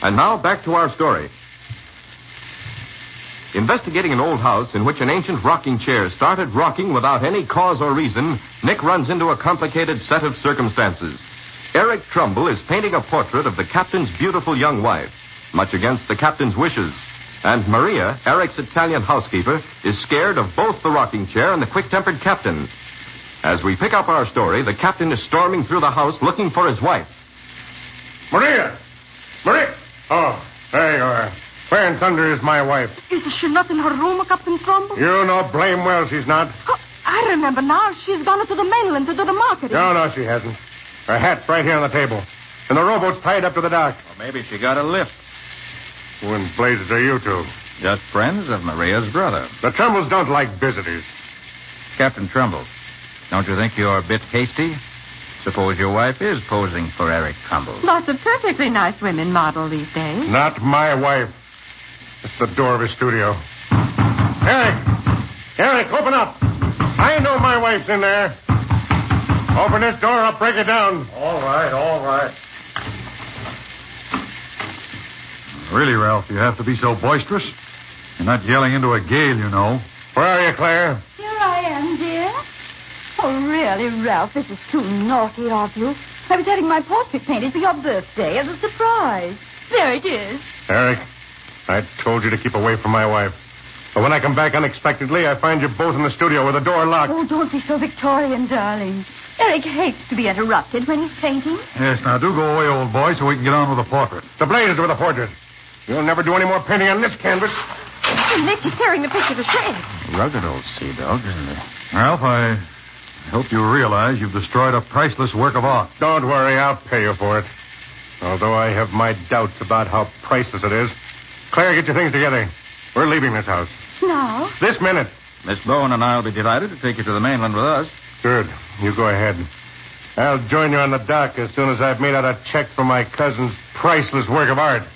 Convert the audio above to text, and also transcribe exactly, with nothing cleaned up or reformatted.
And now, back to our story. Investigating an old house in which an ancient rocking chair started rocking without any cause or reason, Nick runs into a complicated set of circumstances. Eric Trumbull is painting a portrait of the captain's beautiful young wife, much against the captain's wishes. And Maria, Eric's Italian housekeeper, is scared of both the rocking chair and the quick-tempered captain. As we pick up our story, the captain is storming through the house looking for his wife. Maria! Maria! Oh, there you are. Where in thunder is my wife? Is she not in her room, Captain Trumbull? You know blame well she's not. Oh, I remember now. She's gone to the mainland to do the marketing. No, no, she hasn't. Her hat's right here on the table. And the rowboat's tied up to the dock. Well, maybe she got a lift. Who in blazes are you two? Just friends of Maria's brother. The Trumbolls don't like visitors. Captain Trumbull, don't you think you're a bit hasty? Suppose your wife is posing for Eric Trumbull. Lots of perfectly nice women model these days. Not my wife. It's the door of his studio. Eric! Eric, open up! I know my wife's in there. Open this door, I'll break it down. All right, all right. Really, Ralph, you have to be so boisterous. You're not yelling into a gale, you know. Where are you, Claire? Here I am, dear. Oh, really, Ralph, this is too naughty of you. I was having my portrait painted for your birthday as a surprise. There it is. Eric, I told you to keep away from my wife. But when I come back unexpectedly, I find you both in the studio with the door locked. Oh, don't be so Victorian, darling. Eric hates to be interrupted when he's painting. Yes, now do go away, old boy, so we can get on with the portrait. The blazes with the portrait. You'll never do any more painting on this canvas. Oh, Nick, he's tearing the picture to shreds. Rugged old sea dog, isn't it? Ralph, I hope you realize you've destroyed a priceless work of art. Don't worry, I'll pay you for it. Although I have my doubts about how priceless it is. Claire, get your things together. We're leaving this house. No. This minute. Miss Bowen and I'll be delighted to take you to the mainland with us. Good. You go ahead. I'll join you on the dock as soon as I've made out a check for my cousin's priceless work of art.